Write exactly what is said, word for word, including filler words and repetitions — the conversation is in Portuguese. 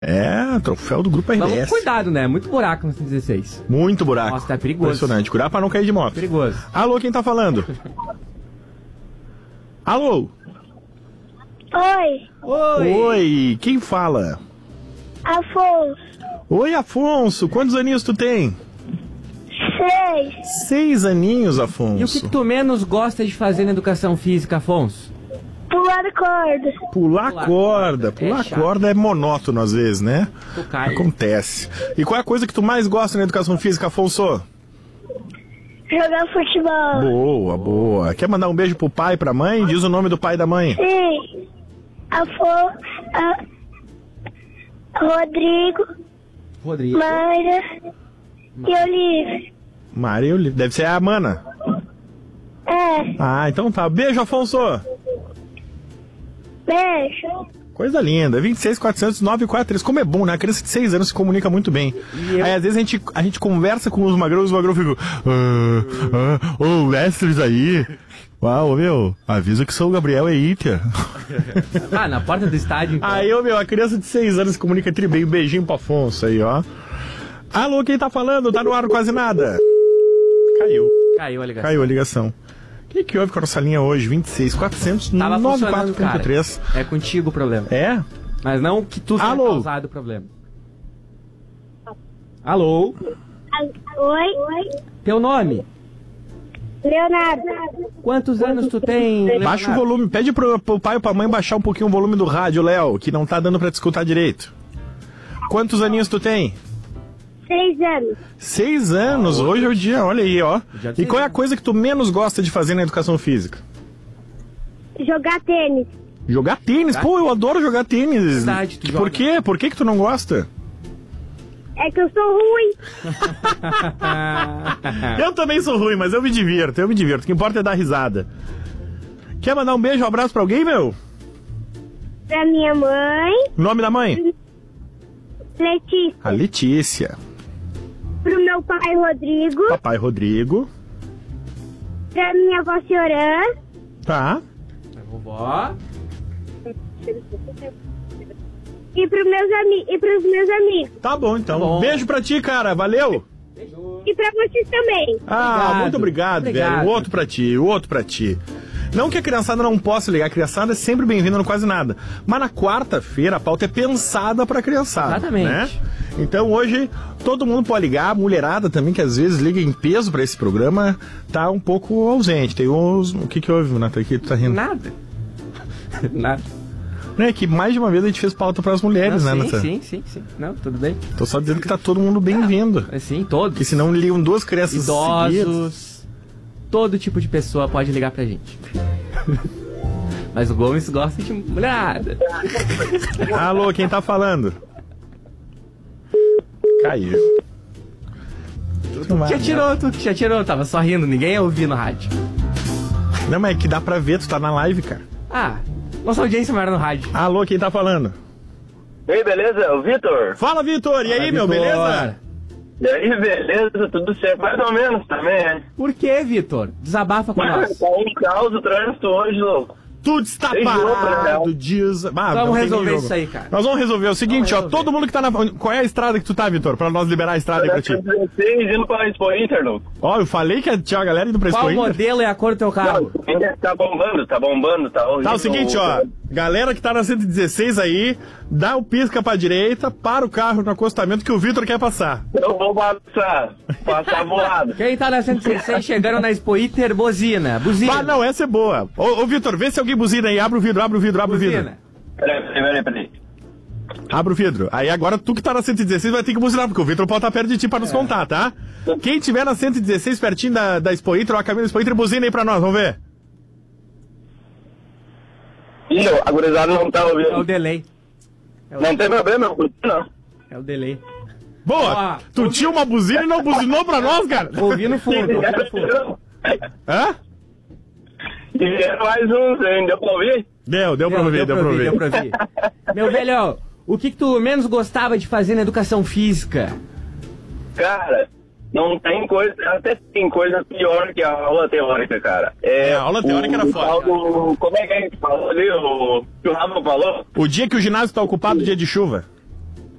É, troféu do Grupo R D S. Vamos cuidado, né? Muito buraco no cento e dezesseis. Muito buraco. Nossa, tá perigoso. Impressionante. Cuidado pra não cair de moto. Perigoso. Alô, quem tá falando? Alô? Oi, Oi. Oi, quem fala? Afonso. Oi, Afonso. Quantos aninhos tu tem? Seis. Seis aninhos, Afonso. E o que, que tu menos gosta de fazer na educação física, Afonso? Pular corda. Pular Pular corda. corda. Pular É chato. corda é monótono às vezes, né? Tu cai. Acontece. E qual é a coisa que tu mais gosta na educação física, Afonso? Jogar futebol. Boa, boa. Quer mandar um beijo pro pai e pra mãe? Diz o nome do pai e da mãe. Sim. Afonso. A... Rodrigo. Rodrigo. Mayra. E Olívia. Maria, deve ser a Mana. É. Ah, então tá. Beijo, Afonso. Beijo. Coisa linda. vinte e seis, quatrocentos, nove quatro três. Como é bom, né? A criança de seis anos se comunica muito bem. E eu- Aí, às vezes, a gente, a gente conversa com os magrões, os magrões ficam... Ah, ah, ô, o Wesley aí... Uau, meu, avisa que sou o Gabriel é Inter. Ah, na porta do estádio. Então. Aí, ô, meu, a criança de seis anos se comunica tri bem. Um beijinho pro Afonso aí, ó. Alô, quem tá falando? Tá no ar quase nada. Caiu. Caiu a ligação. Caiu a ligação. O que, que houve com a nossa linha hoje? vinte e seis, quatrocentos, Tava nove funcionando, quatro cara. três. É contigo o problema. É? Mas não que tu tenha Alô? causado o problema. Alô? Oi. Teu nome? Leonardo. Quantos anos tu tem, Leonardo? Baixa o volume, pede pro, pro pai ou pra mãe baixar um pouquinho o volume do rádio, Léo, que não tá dando pra te escutar direito. Quantos aninhos tu tem? Seis anos. Seis anos, hoje é o dia, olha aí, ó. Dia de E qual é a seis coisa que tu menos gosta de fazer na educação física? Jogar tênis. Jogar tênis? Pô, eu adoro jogar tênis. Verdade, tu Por joga. quê? Por que que tu não gosta? É que eu sou ruim. Eu também sou ruim, mas eu me divirto, eu me divirto. O que importa é dar risada. Quer mandar um beijo, um abraço pra alguém, meu? Pra minha mãe. Nome da mãe? Letícia. A Letícia. Pro meu pai Rodrigo. Papai Rodrigo. Pra minha avó Ciorã. Tá. Vovó. E pros meus, ami e pros meus amigos. Tá bom, então. Tá bom. Beijo pra ti, cara. Valeu. E pra vocês também. Ah, Obrigado. muito obrigado, Obrigado. velho. O outro pra ti, o outro pra ti. Não que a criançada não possa ligar, a criançada é sempre bem-vinda no Quase Nada. Mas na quarta-feira a pauta é pensada pra criançada. Exatamente. Né? Então hoje todo mundo pode ligar, a mulherada também, que às vezes liga em peso pra esse programa, tá um pouco ausente. Tem uns... O que que houve, Nathan? Que tu tá rindo? Nada. Nada. É que mais de uma vez a gente fez pauta pras mulheres, Não, né, sim, Nathan? sim, sim, sim. Não, tudo bem. Tô só dizendo que tá todo mundo bem-vindo. É, sim, todos. Porque senão ligam duas crianças seguidas. Idosos. Todo tipo de pessoa pode ligar pra gente. Mas o Gomes gosta de mulherada. Alô, quem tá falando? Caiu. Já tirou, tu já tirou, tava só rindo, ninguém ia ouvir no rádio. Não, mas é que dá pra ver, tu tá na live, cara. Ah, nossa audiência não era no rádio. Alô, quem tá falando? E aí, beleza? O Vitor? Fala, Vitor! E aí, Fala, meu, Vitor. beleza? E aí, beleza? Tudo certo? Mais ou menos também, né? Por que, Vitor? Desabafa com nós. Tá um caos o trânsito hoje, louco. Tudo está Tem jogo, parado, né? dias... Ah, Vamos não tem nem resolver jogo. isso aí, cara. Nós vamos resolver o seguinte, Vamos ó, resolver. todo mundo que tá na... Qual é a estrada que tu tá, Vitor? Pra nós liberar a estrada aí pra ti. dezesseis indo pra Expo Inter, louco. Ó, eu falei que tinha a galera indo pra Expo Qual Inter. modelo é a cor do teu carro? Não, ainda tá bombando, tá bombando, tá horrível. Tá, o seguinte, ó, galera que tá na cento e dezesseis aí, dá o pisca pra direita, para o carro no acostamento que o Vitor quer passar. Eu vou passar, passar voado. Quem tá na cento e dezesseis chegando na Expo Inter, buzina. Buzina. Ah, não, essa é boa. Ô, ô Vitor, vê se alguém buzina aí, abre o vidro, abre o vidro, abre o vidro. Buzina. Peraí, peraí, peraí, peraí. Abre o vidro. Aí agora tu que tá na cento e dezesseis vai ter que buzinar, porque o Vitor pode estar perto de ti pra nos contar, tá? Quem tiver na cento e dezesseis pertinho da, da Expo Inter, ou a caminho da Expo Inter, buzina aí pra nós, vamos ver. Ih, a gurizada não tá É o ouvindo. delay. É o, Não tem problema, eu curti, não. é o delay. Boa! Ó, tu tinha uma buzina e não buzinou pra nós, cara? Ouvi no fundo, ouvi no fundo. Hã? E vieram mais uns, hein? Deu pra ouvir? Deu, deu pra ouvir, deu pra ouvir. Deu pra ouvir. Meu velho, o que que tu menos gostava de fazer na educação física? Cara, não tem coisa, até tem coisa pior que a aula teórica, cara. É, a aula teórica o, era foda, tal do- Como é que a gente falou ali? O que o Rafa falou? O dia que o ginásio tá ocupado, dia de chuva.